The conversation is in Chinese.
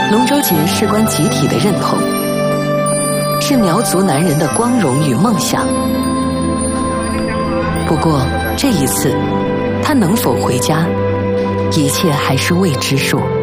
龙舟节事关集体的认同，是苗族男人的光荣与梦想。不过这一次，他能否回家，一切还是未知数。